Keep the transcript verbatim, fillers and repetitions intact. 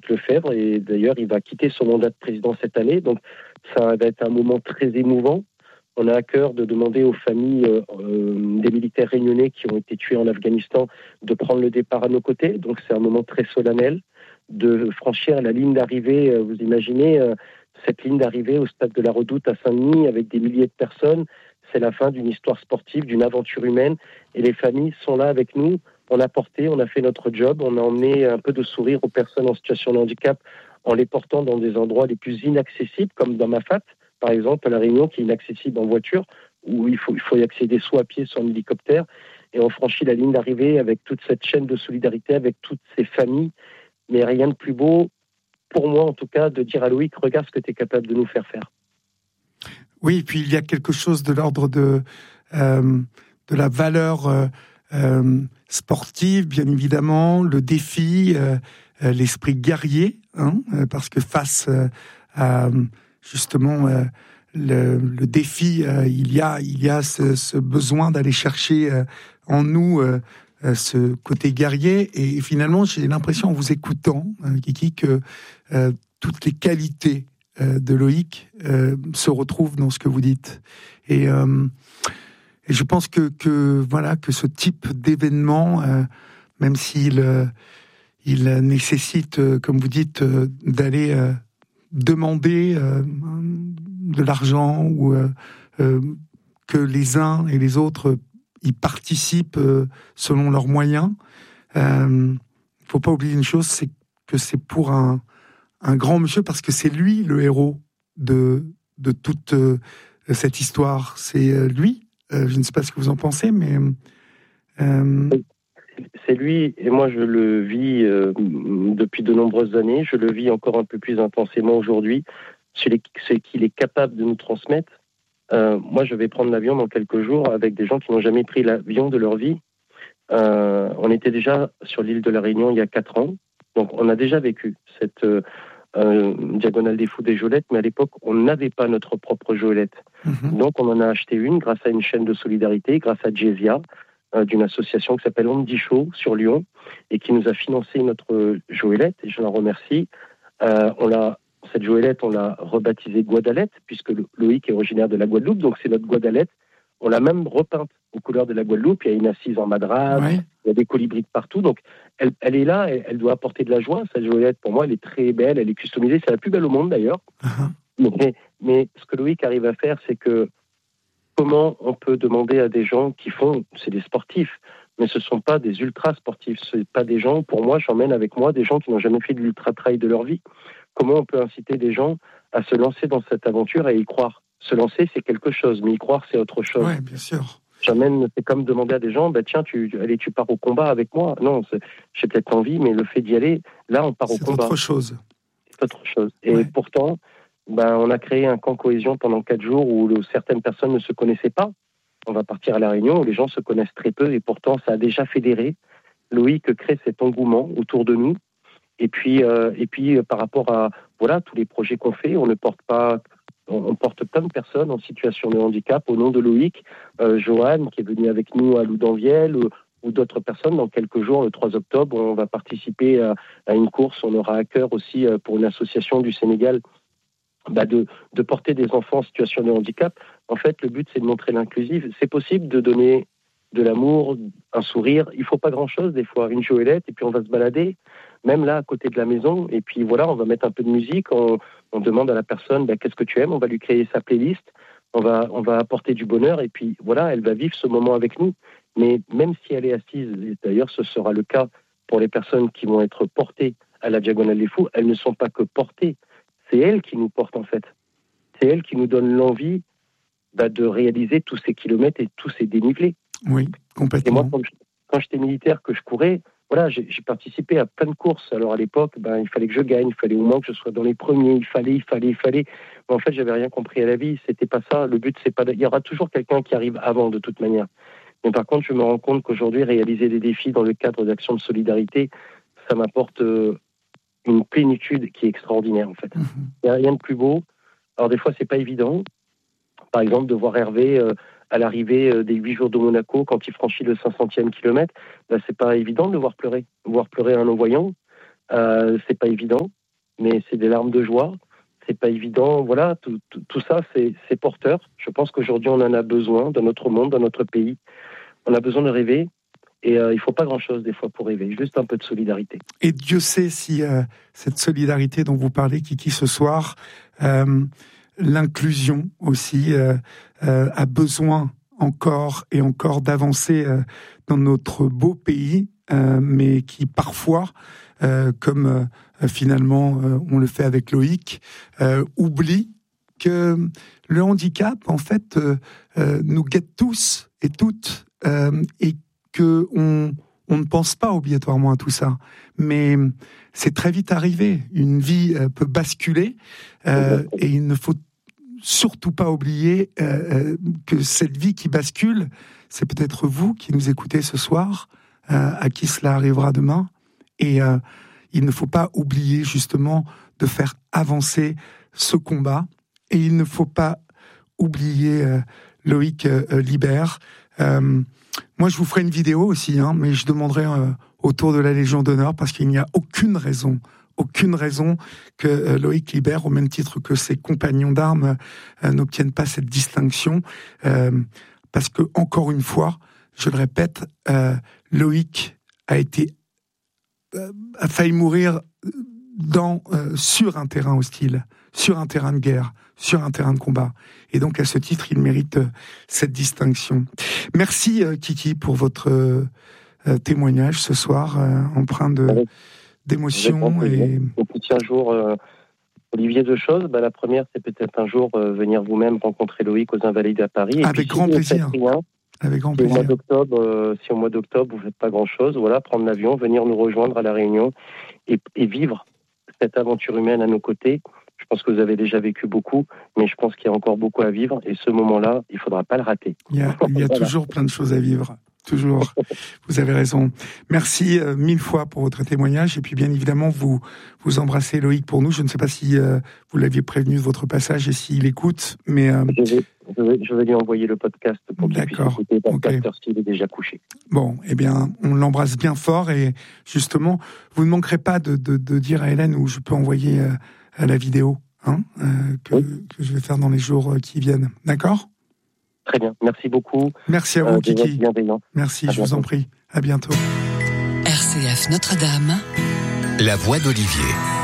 Loïc Lefebvre, et d'ailleurs, il va quitter son mandat de président cette année. Donc, ça va être un moment très émouvant. On a à cœur de demander aux familles euh, euh, des militaires réunionnais qui ont été tués en Afghanistan de prendre le départ à nos côtés. Donc, c'est un moment très solennel de franchir la ligne d'arrivée. Vous imaginez euh, cette ligne d'arrivée au stade de la Redoute à Saint-Denis avec des milliers de personnes. C'est la fin d'une histoire sportive, d'une aventure humaine. Et les familles sont là avec nous. On a porté, on a fait notre job. On a emmené un peu de sourire aux personnes en situation de handicap en les portant dans des endroits les plus inaccessibles, comme dans Mafat, par exemple, à La Réunion, qui est inaccessible en voiture, où il faut, il faut y accéder soit à pied, soit en hélicoptère. Et on franchit la ligne d'arrivée avec toute cette chaîne de solidarité, avec toutes ces familles. Mais rien de plus beau, pour moi en tout cas, de dire à Loïc, regarde ce que tu es capable de nous faire faire. Oui, et puis il y a quelque chose de l'ordre de, euh, de la valeur euh, euh, sportive, bien évidemment, le défi, euh, euh, l'esprit guerrier, hein, parce que face euh, à justement euh, le, le défi, euh, il y a, il y a ce, ce besoin d'aller chercher euh, en nous euh, euh, ce côté guerrier. Et finalement, j'ai l'impression, en vous écoutant, euh, Kiki, que euh, toutes les qualités de Loïc euh, se retrouve dans ce que vous dites, et, euh, et je pense que, que voilà que ce type d'événement, euh, même s'il euh, il nécessite, euh, comme vous dites, euh, d'aller euh, demander euh, de l'argent ou euh, euh, que les uns et les autres y participent euh, selon leurs moyens. Il euh, faut pas oublier une chose, c'est que c'est pour un un grand monsieur, parce que c'est lui le héros de, de toute euh, cette histoire. C'est euh, lui, euh, je ne sais pas ce que vous en pensez, mais... Euh... C'est lui, et moi je le vis euh, depuis de nombreuses années, je le vis encore un peu plus intensément aujourd'hui, ce qu'il est capable de nous transmettre. Euh, moi je vais prendre l'avion dans quelques jours avec des gens qui n'ont jamais pris l'avion de leur vie. Euh, on était déjà sur l'île de la Réunion il y a quatre ans, donc on a déjà vécu cette... Euh, Euh, Diagonale des Fous des Jolettes, mais à l'époque, on n'avait pas notre propre Joëlette. Mmh. Donc, on en a acheté une grâce à une chaîne de solidarité, grâce à Jezia, euh, d'une association qui s'appelle Andy Show sur Lyon, et qui nous a financé notre Joëlette, et je la remercie. Euh, on l'a, cette Joëlette, on l'a rebaptisée Guadalette, puisque Loïc est originaire de la Guadeloupe, donc c'est notre Guadalette. On l'a même repeinte aux couleurs de la Guadeloupe. Il y a une assise en madras, ouais. Il y a des colibris de partout. Donc, elle, elle est là, elle, elle doit apporter de la joie. Cette Joëlette, pour moi, elle est très belle, elle est customisée. C'est la plus belle au monde, d'ailleurs. Uh-huh. Mais, mais ce que Loïc arrive à faire, c'est que comment on peut demander à des gens qui font... C'est des sportifs, mais ce ne sont pas des ultra-sportifs. Ce ne sont pas des gens... Pour moi, j'emmène avec moi des gens qui n'ont jamais fait de l'ultra-trail de leur vie. Comment on peut inciter des gens à se lancer dans cette aventure et y croire? Se lancer, c'est quelque chose, mais y croire, c'est autre chose. Oui, bien sûr. J'amène, c'est comme demander à des gens, bah, tiens, tu, allez, tu pars au combat avec moi. Non, j'ai peut-être envie, mais le fait d'y aller, là, on part au combat. C'est autre chose. C'est autre chose. Et ouais. Pourtant, bah, on a créé un camp cohésion pendant quatre jours où le, certaines personnes ne se connaissaient pas. On va partir à La Réunion où les gens se connaissent très peu, et pourtant, ça a déjà fédéré. Loïc crée cet engouement autour de nous. Et puis, euh, et puis euh, par rapport à voilà, tous les projets qu'on fait, on ne porte pas... On porte plein de personnes en situation de handicap au nom de Loïc, euh, Joanne qui est venue avec nous à Loudanvielle, ou, ou d'autres personnes. Dans quelques jours, le trois octobre, on va participer à, à une course. On aura à cœur aussi euh, pour une association du Sénégal bah de, de porter des enfants en situation de handicap. En fait, le but, c'est de montrer l'inclusive. C'est possible de donner de l'amour, un sourire. Il ne faut pas grand-chose, des fois, une Joëlette, et puis on va se balader, même là, à côté de la maison. Et puis voilà, on va mettre un peu de musique. On, on demande à la personne, bah, qu'est-ce que tu aimes? On va lui créer sa playlist. On va, on va apporter du bonheur. Et puis voilà, elle va vivre ce moment avec nous. Mais même si elle est assise, et d'ailleurs, ce sera le cas pour les personnes qui vont être portées à la Diagonale des Fous, elles ne sont pas que portées. C'est elles qui nous portent, en fait. C'est elles qui nous donnent l'envie bah, de réaliser tous ces kilomètres et tous ces dénivelés. Oui, complètement. Et moi, quand, je, quand j'étais militaire, que je courais, voilà, j'ai, j'ai participé à plein de courses. Alors à l'époque, ben, il fallait que je gagne, il fallait au moins que je sois dans les premiers, il fallait, il fallait, il fallait. Mais en fait, j'avais rien compris à la vie. C'était pas ça. Le but, c'est pas. De... Il y aura toujours quelqu'un qui arrive avant, de toute manière. Mais par contre, je me rends compte qu'aujourd'hui, réaliser des défis dans le cadre d'actions de solidarité, ça m'apporte euh, une plénitude qui est extraordinaire, en fait. Mmh. Il n'y a rien de plus beau. Alors des fois, c'est pas évident. Par exemple, de voir Hervé euh, à l'arrivée des huit jours de Monaco, quand il franchit le cinq centième kilomètre, ben, c'est pas évident de le voir pleurer. Voir pleurer un non-voyant, Euh, c'est pas évident, mais c'est des larmes de joie. C'est pas évident. Voilà, tout, tout, tout ça, c'est, c'est porteur. Je pense qu'aujourd'hui, on en a besoin dans notre monde, dans notre pays. On a besoin de rêver. Et euh, il faut pas grand-chose des fois pour rêver, juste un peu de solidarité. Et Dieu sait si euh, cette solidarité dont vous parlez, Kiki, ce soir, euh, l'inclusion aussi euh, euh, a besoin encore et encore d'avancer euh, dans notre beau pays, euh, mais qui parfois, euh, comme euh, finalement euh, on le fait avec Loïc, euh, oublie que le handicap, en fait, euh, euh, nous guette tous et toutes, euh, et que on, on ne pense pas obligatoirement à tout ça, mais c'est très vite arrivé. Une vie euh, peut basculer, euh, et il ne faut surtout pas oublier euh, que cette vie qui bascule, c'est peut-être vous qui nous écoutez ce soir, euh, à qui cela arrivera demain, et euh, il ne faut pas oublier justement de faire avancer ce combat, et il ne faut pas oublier euh, Loïc euh, Libert. Euh, Moi, je vous ferai une vidéo aussi, hein, mais je demanderai euh, autour de la Légion d'honneur, parce qu'il n'y a aucune raison, aucune raison que euh, Loïc Libert, au même titre que ses compagnons d'armes, euh, n'obtiennent pas cette distinction, euh, parce que, encore une fois, je le répète, euh, Loïc a été euh, a failli mourir dans euh, sur un terrain hostile, sur un terrain de guerre, sur un terrain de combat. Et donc, à ce titre, il mérite euh, cette distinction. Merci, euh, Kiki, pour votre euh, témoignage ce soir, euh, empreint de, avec, d'émotion. Avec et... et puis, un jour, euh, Olivier, deux choses. Bah, la première, c'est peut-être un jour euh, venir vous-même rencontrer Loïc aux Invalides à Paris. Et avec puis, grand si plaisir. Rien, avec grand si plaisir. Au mois d'octobre, euh, si au mois d'octobre, vous ne faites pas grand-chose, voilà, prendre l'avion, venir nous rejoindre à La Réunion et, et vivre cette aventure humaine à nos côtés. Je pense que vous avez déjà vécu beaucoup, mais je pense qu'il y a encore beaucoup à vivre. Et ce moment-là, il ne faudra pas le rater. Il y a, il y a voilà. toujours plein de choses à vivre. Toujours. Vous avez raison. Merci euh, mille fois pour votre témoignage. Et puis, bien évidemment, vous, vous embrassez Loïc pour nous. Je ne sais pas si euh, vous l'aviez prévenu de votre passage et s'il écoute, mais... Euh... Je, vais, je, vais, je vais lui envoyer le podcast pour qu'il D'accord. puisse écouter okay. parce qu'il est déjà couché. Bon, eh bien, on l'embrasse bien fort. Et justement, vous ne manquerez pas de, de, de dire à Hélène où je peux envoyer euh, la vidéo hein, euh, que, oui. que je vais faire dans les jours qui viennent. D'accord ? Très bien, merci beaucoup. Merci à vous, euh, Kiki. Merci, à je bientôt. vous en prie. À bientôt. R C F Notre-Dame. La voix d'Olivier.